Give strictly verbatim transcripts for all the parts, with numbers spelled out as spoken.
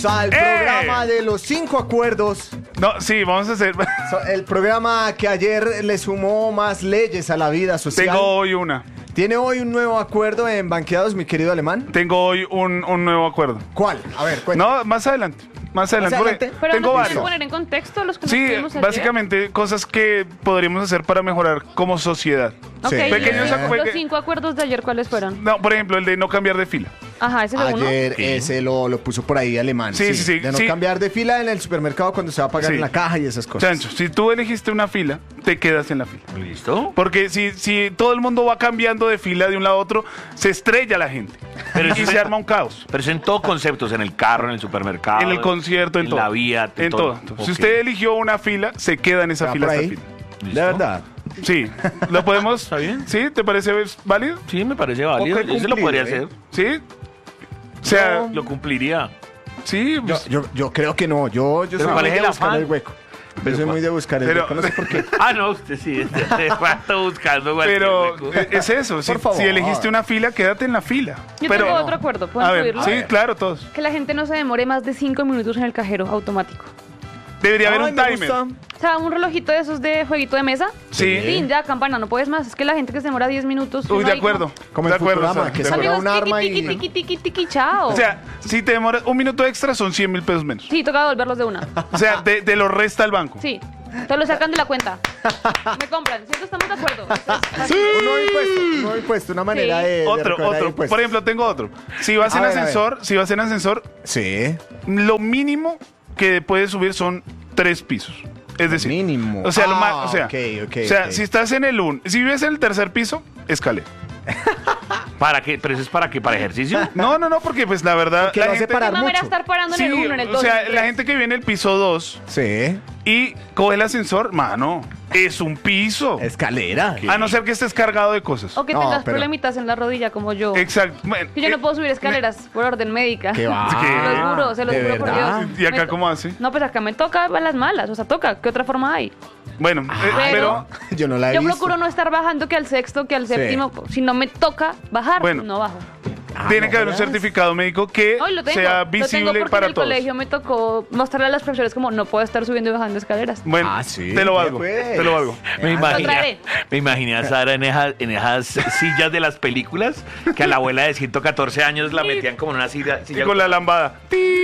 Bienvenidos al ¡Eh! programa de los cinco acuerdos. No, sí, vamos a hacer. So- El programa que ayer le sumó más leyes a la vida social. Tengo hoy una. Tiene hoy un nuevo acuerdo en Banqueados, mi querido alemán. Tengo hoy un, un nuevo acuerdo. ¿Cuál? A ver, cuéntame. No, más adelante. Más adelante. porque adelante? Pero tengo ¿nos varios. pueden poner en contexto a los que nos Sí, estuvimos ayer? básicamente cosas que podríamos hacer para mejorar como sociedad. Ok, Sí. ¿y Pequeños los- acu- los cinco acuerdos de ayer, ¿cuáles fueron? No, por ejemplo, el de no cambiar de fila. Ajá, ese fue uno. Ayer ese lo, lo puso por ahí alemán. Sí, sí, sí, De no sí. cambiar de fila en el supermercado cuando se va a pagar Sí. en la caja y esas cosas. Chancho, si tú elegiste una fila, te quedas en la fila. ¿Listo? Porque si, si todo el mundo va cambiando de fila de un lado a otro, se estrella la gente. Pero y eso se es- arma un caos. Pero es en todo conceptos, en el carro, en el supermercado. En el concierto, en, en todo. la vía, en todo. Ok. Si usted eligió una fila, se queda en esa ¿Va fila por hasta ahí? el fin. ¿Listo? De verdad. Sí, lo podemos. ¿Está bien? ¿Sí? ¿Te parece válido? Sí, me parece válido. Poco Yo se lo podría cumplido, hacer. ¿Sí? O sea, Lo cumpliría. sí. Yo, pues, yo, yo creo que no. Yo, yo Pero soy ¿cuál muy es de el buscar afán? el hueco. Yo Pero soy ¿cuál? muy de buscar el Pero- hueco. No sé por qué. Ah, no, usted sí. De rato buscando cualquier pero hueco. es eso. Si, Por favor. si elegiste una fila, quédate en la fila. Yo pero, tengo otro acuerdo, ¿puedo A ver, incluirlo? sí, claro, todos. Que la gente no se demore más de cinco minutos en el cajero automático. Debería haber Ay, un me timer. gusta. O sea, un relojito de esos de jueguito de mesa. Sí. Tin, ya, campana, no puedes más. Es que la gente que se demora diez minutos. Uy, uno de ahí acuerdo. Como de en acuerdo. Futurama, Sara, que de se acuerdo. Amigos, un Amigos, arma tiki, y- tiki, tiki, tiki, tiki, chao. O sea, si te demoras un minuto extra, son cien mil pesos menos. Sí, toca devolverlos de una. O sea, te, te lo resta el banco. Sí, te lo sacan de la cuenta. Me compran, ¿cierto? Estamos de acuerdo. Un nuevo impuesto. Un nuevo impuesto. Una manera Sí. de, de Otro, recaudar otro. impuestos. Por ejemplo, tengo otro. Si vas A en ver, a ver. ascensor, si vas en ascensor, Sí. lo mínimo que puedes subir son tres pisos. Es decir, Mínimo. O sea, lo Ah, más, o sea, ok, ok, o sea ok. si estás en el un, si vives en el tercer piso, escalera. ¿Para qué? ¿Pero eso es para qué? ¿Para ejercicio? No, no, no, porque pues la verdad Porque la lo hace gente, parar No me mucho. estar parando sí, en el uno, en el dos. o sea, en el la tres. gente que vive en el piso dos Sí. y coge el ascensor, mano, es un piso. Escalera. A no ser que estés cargado de cosas. O que No, tengas pero- problemitas en la rodilla como yo. Exacto. Bueno, Que yo no eh, puedo subir escaleras por orden médica. ¿Qué va? ¿Qué? Se los juro, se los ¿De juro por verdad? Dios. ¿Y acá Me to- cómo hace? No, pues acá me toca a las malas, o sea, toca. ¿Qué otra forma hay? Bueno, eh, pero, Pero- Yo no la he Yo visto. procuro no estar bajando que al sexto, que al Sí. séptimo. Si no me toca bajar, Bueno. no bajo. Ah, tiene no que haber un jodas. certificado médico que Hoy lo tengo. sea lo tengo visible porque para en el todos. colegio me tocó mostrarle a los profesores como no puedo estar subiendo y bajando escaleras. Bueno, Ah, sí, te lo ya valgo. puedes. Te lo valgo. Me Ah, imaginé, traeré. me imaginé a Sara en, esas- en esas sillas de las películas que a la abuela de ciento catorce años la metían como en una silla. Y silla con la lambada.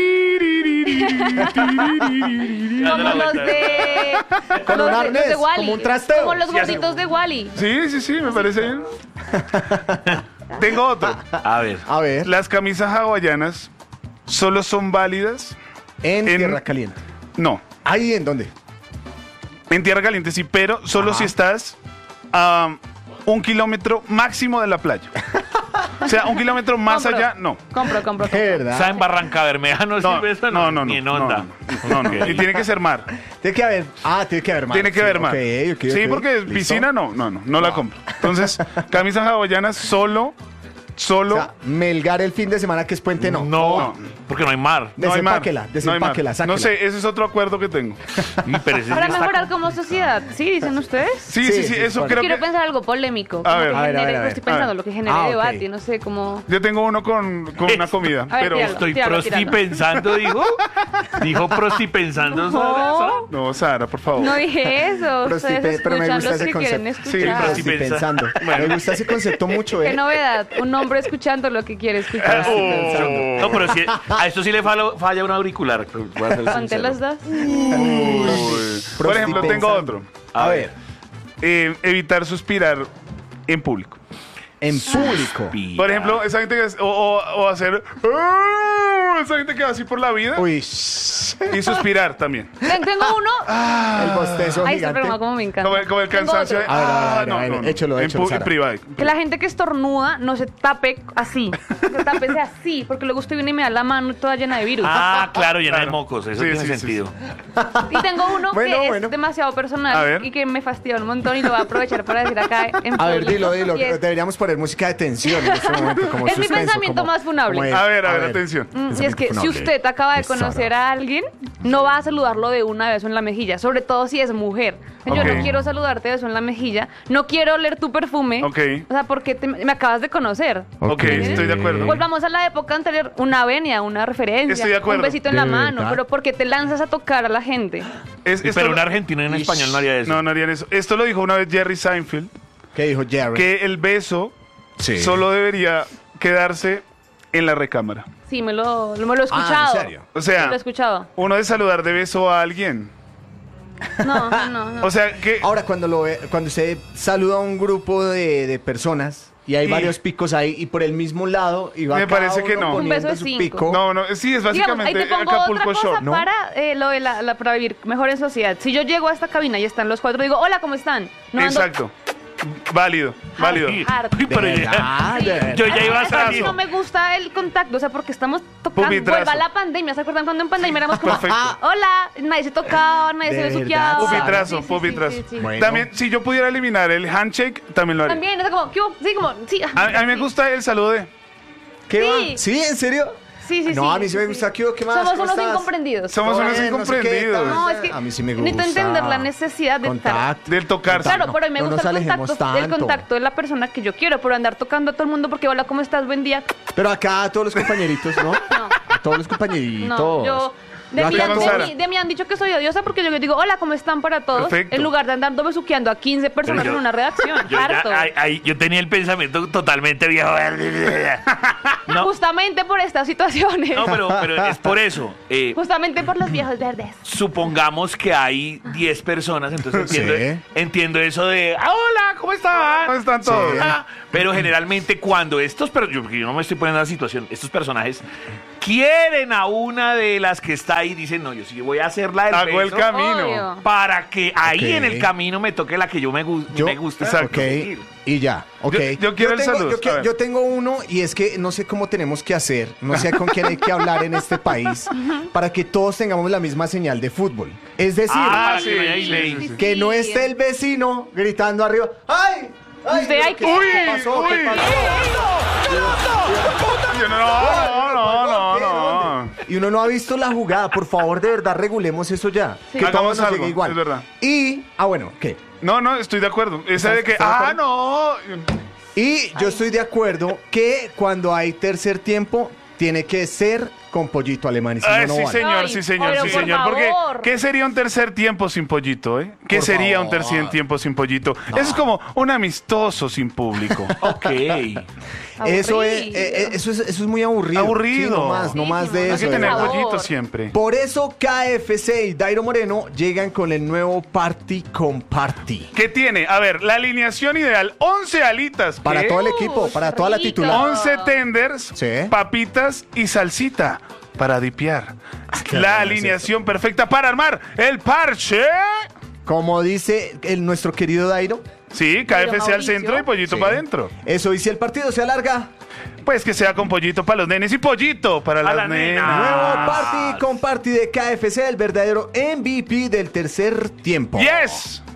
Como los de. Con los un de- arnés, los de Wall-E. como un trasteo. Como los Sí, así. gorditos de Wally. Sí, sí, sí, me parece bien. Tengo otro. A ver. A ver. Las camisas hawaianas solo son válidas. En, en- Tierra Caliente. No, ¿Ahí en dónde? en tierra caliente sí, pero solo Ajá. si estás a un kilómetro máximo de la playa. O sea, un kilómetro más Compro. allá, no. Compro, compro. ¿De compro. verdad? ¿Está en Barranca Bermeja? ¿No, No, sirve eso? no, no, no. Ni en no, onda. No, no, no. Y tiene que ser mar. Tiene que haber. Ah, tiene que haber más. Tiene que Sí, haber mar. ok, ok, Sí, ok. porque Listo. piscina no, no, no, no la compro. Entonces, camisas hawaianas solo, solo. O sea, Melgar el fin de semana que es puente, no. No, porque no hay mar. no hay mar. Desempáquela, No hay mar. desempáquela, sáquela. No sé, ese es otro acuerdo que tengo. Y, pero ese Para sí está mejorar con- como sociedad, ¿sí? ¿Dicen ustedes? Sí, Sí, sí, sí, sí, eso bueno. creo Quiero que. pensar algo polémico. A como ver. que A ver, a genere- ver, a ver. Estoy pensando A ver. lo que genere Ah, ok. debate, no sé cómo. Yo tengo uno con, con una comida, A ver, pero. tíralo. Estoy Tíralo, prosti tíralo. pensando, dijo. Dijo prosti pensando sobre No. eso. No, Sara, por favor. No dije eso. Pero, sí, Ustedes pe- pero me escuchan gusta los ese que quieren concepto. Sí, escuchar. pero Sí, sí, pensando. Bueno. Me gusta ese concepto mucho, Qué ¿eh? novedad. Un hombre escuchando lo que quiere escuchar. Oh. No, pero si, a esto sí le falla, falla un auricular. Voy a ser Ponte sincero. los dos. Uy. Por ejemplo, tengo pensando. otro. A ver, Eh, evitar suspirar en público. en público. Por ejemplo, esa gente que es- o, o- o hacer "Ah", esa gente que va así por la vida Uy, shh. y suspirar también. Ten- Tengo uno. el bostezo Ay, este gigante. programa como me encanta. Como el, como el Tengo cansancio. otro. de, A ver, a ver, "Ah, a ver, no, a ver, no, no". échalo, En échalo, pu- en Sara. privado. Que la gente que estornuda no se tape así. Se tape así, porque luego usted viene y me da la mano toda llena de virus. Ah, claro, llena de Claro. mocos. Eso Sí, tiene sí, sí, sentido. Y tengo uno Bueno, que bueno. es demasiado A personal ver. y que me fastidia un montón y lo voy a aprovechar para decir acá en A ver, público. dilo, dilo. Y es, Deberíamos poner música de tensión en este momento, como Es mi suspenso, pensamiento como- más funable. como es- A ver, a ver, atención. mm, y es es que si funable. usted acaba de Exacto. conocer a alguien, no va a saludarlo de una vez en la mejilla, sobre todo si es mujer. Yo Ok. no quiero saludarte de beso en la mejilla, no quiero oler tu perfume. Ok. O sea, porque te- me acabas de conocer. Ok, estoy de acuerdo. Volvamos a la época anterior, una venia, una referencia, Estoy de acuerdo. un besito en la ¿De mano, verdad? pero porque te lanzas a tocar a la gente. Es- esto Pero lo- un argentino en Ish. español no haría eso. No, no harían eso. Esto lo dijo una vez Jerry Seinfeld, ¿Qué dijo Jerry? que el beso Sí. solo debería quedarse en la recámara. Sí, me lo, me lo he Ah, escuchado. ¿en serio? O Me sea, lo he escuchado. uno de saludar de beso a alguien. No, no, no. no. O sea, que... Ahora, cuando lo ve, cuando usted saluda a un grupo de, de personas y hay Y- varios picos ahí y por el mismo lado y va Me cada parece que uno no. Un beso poniendo de su cinco. pico. No, no, sí, es Digamos, ahí básicamente te pongo Acapulco otra cosa Shore. ¿no? para eh, lo de la, la- para vivir mejor en sociedad. Si yo llego a esta cabina y están los cuatro, digo, hola, ¿cómo están? No ando- Exacto. Válido, válido. Ay, harto. uy, pero De ya- verdad, de verdad. Yo ya Ay, iba a es que a mí salir. no me gusta el contacto, o sea, porque estamos tocando. Pupitrazo. Vuelva la pandemia, ¿se acuerdan cuando en pandemia éramos como, Perfecto. ah, hola, nadie se tocaba, nadie De se verdad. besuqueaba? Pupitrazo, Sí, sí, pupitrazo. sí, sí, sí. Bueno. También, si yo pudiera eliminar el handshake, también lo haría. También, o sea, como, ¿qué hubo? Sí, como, sí. A, a mí me gusta el saludo de... ¿Qué Sí. va? ¿Sí? ¿En serio? Sí, sí, no, sí, a mí sí, sí, me sí. gusta. ¿Qué, ¿Qué más? Somos ¿Cómo unos estás? incomprendidos. Somos Todo unos bien, no sé qué, incomprendidos. tal. No, es que A mí sí me gusta. necesito entender la necesidad de estar. Contacto. Del tocarse. Claro, pero a mí me No nos gusta el alejemos contacto, el tanto. contacto de la persona que yo quiero, pero andar tocando a todo el mundo porque hola, ¿cómo estás? Buen día. Pero acá a todos los compañeritos, ¿no? No. A todos los compañeritos. No, yo de Yo mí, acá con de, Sara. mí, de mí han dicho que soy odiosa porque yo digo, hola, ¿cómo están para todos? Perfecto. En lugar de andar besuqueando a quince personas Pero yo- en una redacción. Yo, ya- Harto. ay, ay, yo tenía el pensamiento totalmente viejo. No, Justamente por estas situaciones. no pero, pero es por eso. Eh, Justamente por los viejos verdes. supongamos que hay diez personas, entonces entiendo, Sí. entiendo eso de, "Ah, hola, ¿cómo están? ¿Cómo están todos? Ah", pero generalmente cuando estos, pero yo, yo no me estoy poniendo en la situación, estos personajes quieren a una de las que está ahí, dicen, no, yo sí voy a hacer la del Hago el beso camino. Obvio. para que ahí Ok. en el camino me toque la que yo me, gu- Yo, me gusta. exacto. Ok, y ya, ok. Yo- yo quiero el tengo, saludo, Yo, a que- ver. yo tengo uno y es que no sé cómo tenemos que hacer, no sé con quién hay que hablar en este país para que todos tengamos la misma señal de fútbol. Es decir, Ah, sí, que no haya sí, delay. sí, sí. que no Sí. esté el vecino gritando arriba. ¡Ay! ¡Ay! Usted hay ¿Qué, que- ¿Qué pasó? ¿Qué Uy, pasó? Yo no, no, no, no, ¿Qué? no. ¿Dónde? Y uno no ha visto la jugada. Por favor, de verdad, regulemos eso ya. Sí. Que todo Hagamos nos algo, llegue igual. es verdad. Y, ah, bueno, ¿qué? No, no, estoy de acuerdo. Esa ¿Estás- de que, estás de ah, acuerdo? no. Y yo estoy de acuerdo que cuando hay tercer tiempo, tiene que ser con pollito alemán. Y si Ay, no, no sí, vale. señor, Ay, sí, señor, pero sí, por señor. Porque, favor. ¿qué sería un tercer tiempo sin pollito, eh? ¿Qué Por sería un favor. tercer tiempo sin pollito? Eso es como un amistoso sin público. Ok. Eso es, Aburrido. eh, eh, eso, es, eso es muy aburrido. Aburrido. Sí, no más, no más de Hay Hay eso. que de tener verdad. favor. pollito siempre. Por eso K F C y Dairo Moreno llegan con el nuevo Party con Party. ¿Qué tiene? A ver, la alineación ideal, once alitas. Para ¿qué? todo el equipo, Uy, para toda la rico. titular. once tenders, Sí. papitas y salsita para dipiar. qué La bueno es alineación perfecta para armar el parche. Como dice el, nuestro querido Dairo, Sí, K F C al Mauricio. centro y pollito Sí. para adentro. eso, y si el partido se alarga, Pues que sea con pollito para los nenes y pollito para las la nena. nenas. nuevo Party con Party de K F C, el verdadero M V P del tercer tiempo. Yes.